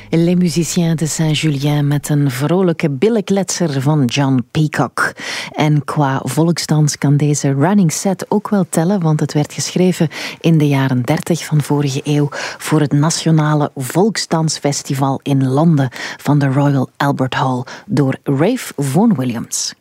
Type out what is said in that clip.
Les Musiciens de Saint-Julien met een vrolijke billenkletser van John Peacock. En qua volksdans kan deze running set ook wel tellen, want het werd geschreven in de jaren 30 van vorige eeuw voor het Nationale Volksdansfestival in Londen van de Royal Albert Hall door Ralph Vaughan Williams.